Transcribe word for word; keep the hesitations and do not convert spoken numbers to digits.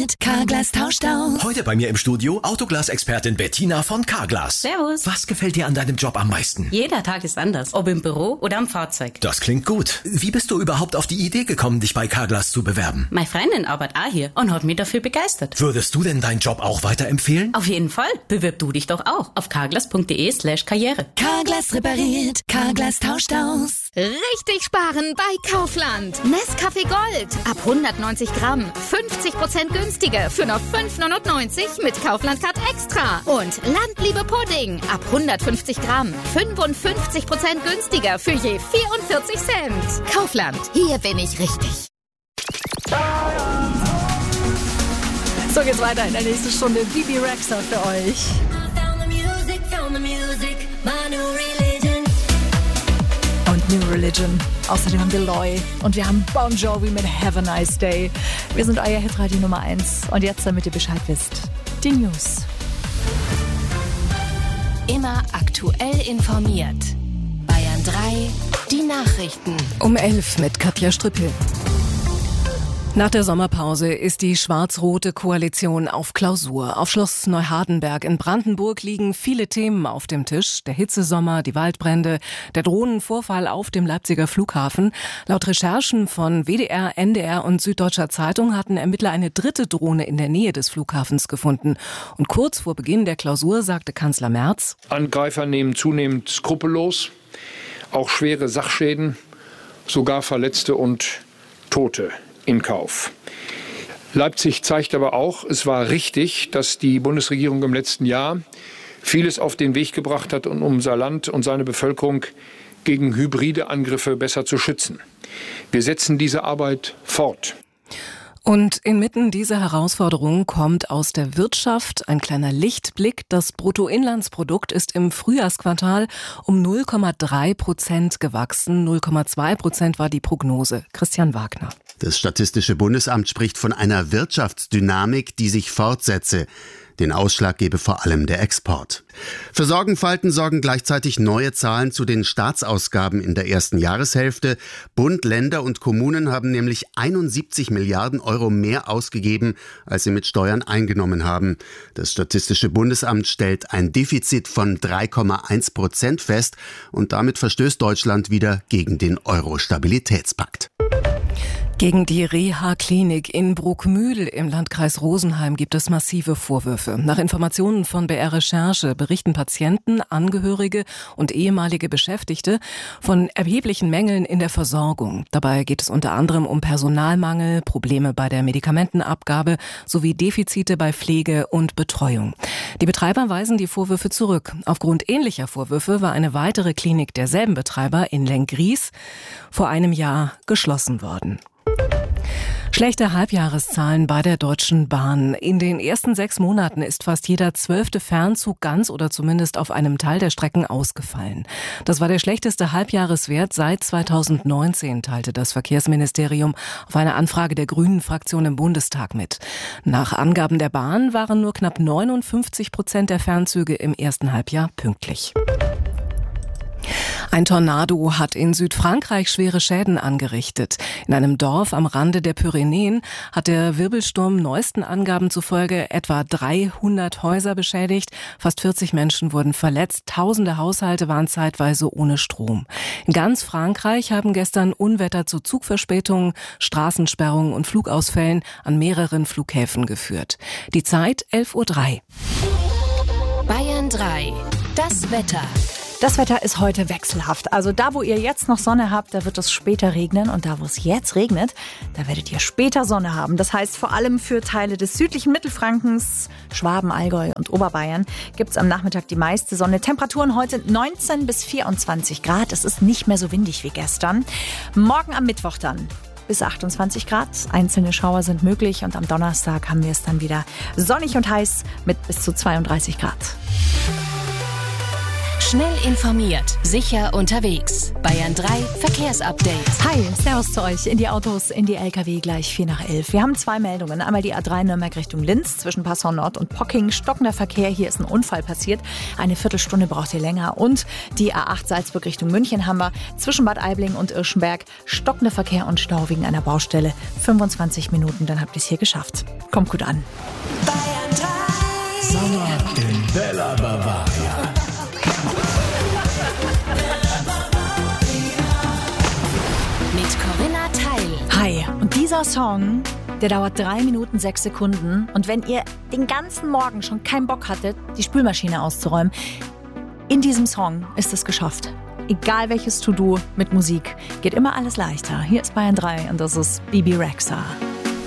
repariert, Carglass tauscht aus. Heute bei mir im Studio Autoglas-Expertin Bettina von Carglass. Servus. Was gefällt dir an deinem Job am meisten? Jeder Tag ist anders, ob im Büro oder am Fahrzeug. Das klingt gut. Wie bist du überhaupt auf die Idee gekommen, dich bei Carglass zu bewerben? Meine Freundin arbeitet auch hier und hat mich dafür begeistert. Würdest du denn deinen Job auch weiterempfehlen? Auf jeden Fall. Bewirb du dich doch auch auf carglass.de slash karriere. Carglass repariert, Carglass tauscht aus. Richtig sparen bei Kaufland. Nescafé Gold. Ab hundertneunzig Gramm. fünfzig Prozent günstiger für nur fünf neunundneunzig mit Kaufland Card Extra. Und Landliebe Pudding. Ab hundertfünfzig Gramm. fünfundfünfzig Prozent günstiger für je vierundvierzig Cent. Kaufland. Hier bin ich richtig. So geht's weiter in der nächsten Stunde. Bibi Rexha für euch. Und New Religion. Außerdem haben wir Loy und wir haben Bon Jovi mit Have a Nice Day. Wir sind euer Hitradio Nummer eins. Und jetzt, damit ihr Bescheid wisst, die News. Immer aktuell informiert. Bayern drei, die Nachrichten. Um elf mit Katja Strippel. Nach der Sommerpause ist die schwarz-rote Koalition auf Klausur. Auf Schloss Neuhardenberg in Brandenburg liegen viele Themen auf dem Tisch. Der Hitzesommer, die Waldbrände, der Drohnenvorfall auf dem Leipziger Flughafen. Laut Recherchen von W D R, N D R und Süddeutscher Zeitung hatten Ermittler eine dritte Drohne in der Nähe des Flughafens gefunden. Und kurz vor Beginn der Klausur sagte Kanzler Merz: Angreifer nehmen zunehmend skrupellos, auch schwere Sachschäden, sogar Verletzte und Tote in Kauf. Leipzig zeigt aber auch, es war richtig, dass die Bundesregierung im letzten Jahr vieles auf den Weg gebracht hat, um unser Land und seine Bevölkerung gegen hybride Angriffe besser zu schützen. Wir setzen diese Arbeit fort. Und inmitten dieser Herausforderungen kommt aus der Wirtschaft ein kleiner Lichtblick. Das Bruttoinlandsprodukt ist im Frühjahrsquartal um null Komma drei Prozent gewachsen. null Komma zwei Prozent war die Prognose. Christian Wagner. Das Statistische Bundesamt spricht von einer Wirtschaftsdynamik, die sich fortsetze. Den Ausschlag gebe vor allem der Export. Für Sorgenfalten sorgen gleichzeitig neue Zahlen zu den Staatsausgaben in der ersten Jahreshälfte. Bund, Länder und Kommunen haben nämlich einundsiebzig Milliarden Euro mehr ausgegeben, als sie mit Steuern eingenommen haben. Das Statistische Bundesamt stellt ein Defizit von drei Komma eins Prozent fest und damit verstößt Deutschland wieder gegen den Euro-Stabilitätspakt. Gegen die Reha-Klinik in Bruckmühl im Landkreis Rosenheim gibt es massive Vorwürfe. Nach Informationen von B R Recherche berichten Patienten, Angehörige und ehemalige Beschäftigte von erheblichen Mängeln in der Versorgung. Dabei geht es unter anderem um Personalmangel, Probleme bei der Medikamentenabgabe sowie Defizite bei Pflege und Betreuung. Die Betreiber weisen die Vorwürfe zurück. Aufgrund ähnlicher Vorwürfe war eine weitere Klinik derselben Betreiber in Lenggries vor einem Jahr geschlossen worden. Schlechte Halbjahreszahlen bei der Deutschen Bahn. In den ersten sechs Monaten ist fast jeder zwölfte Fernzug ganz oder zumindest auf einem Teil der Strecken ausgefallen. Das war der schlechteste Halbjahreswert seit zweitausendneunzehn, teilte das Verkehrsministerium auf eine Anfrage der Grünen-Fraktion im Bundestag mit. Nach Angaben der Bahn waren nur knapp neunundfünfzig Prozent der Fernzüge im ersten Halbjahr pünktlich. Ein Tornado hat in Südfrankreich schwere Schäden angerichtet. In einem Dorf am Rande der Pyrenäen hat der Wirbelsturm neuesten Angaben zufolge etwa dreihundert Häuser beschädigt. Fast vierzig Menschen wurden verletzt. Tausende Haushalte waren zeitweise ohne Strom. In ganz Frankreich haben gestern Unwetter zu Zugverspätungen, Straßensperrungen und Flugausfällen an mehreren Flughäfen geführt. Die Zeit elf Uhr drei. Bayern drei. Das Wetter. Das Wetter ist heute wechselhaft. Also da, wo ihr jetzt noch Sonne habt, da wird es später regnen. Und da, wo es jetzt regnet, da werdet ihr später Sonne haben. Das heißt, vor allem für Teile des südlichen Mittelfrankens, Schwaben, Allgäu und Oberbayern gibt es am Nachmittag die meiste Sonne. Temperaturen heute neunzehn bis vierundzwanzig Grad. Es ist nicht mehr so windig wie gestern. Morgen am Mittwoch dann bis achtundzwanzig Grad. Einzelne Schauer sind möglich. Und am Donnerstag haben wir es dann wieder sonnig und heiß mit bis zu zweiunddreißig Grad. Schnell informiert, sicher unterwegs. Bayern drei Verkehrsupdate. Hi, servus zu euch. In die Autos, in die L K W gleich vier nach elf. Wir haben zwei Meldungen. Einmal die A drei Nürnberg Richtung Linz zwischen Passau Nord und Pocking. Stockender Verkehr, hier ist ein Unfall passiert. Eine Viertelstunde braucht ihr länger. Und die A acht Salzburg Richtung München haben wir zwischen Bad Aibling und Irschenberg. Stockender Verkehr und Stau wegen einer Baustelle. fünfundzwanzig Minuten, dann habt ihr es hier geschafft. Kommt gut an. Bayern drei. Sommer in Bella Bavaria. Mit Corinna Teil. Hi, und dieser Song, der dauert drei Minuten sechs Sekunden. Und wenn ihr den ganzen Morgen schon keinen Bock hattet, die Spülmaschine auszuräumen, in diesem Song ist es geschafft. Egal welches To-Do mit Musik, geht immer alles leichter. Hier ist Bayern drei und das ist Bibi Rexha.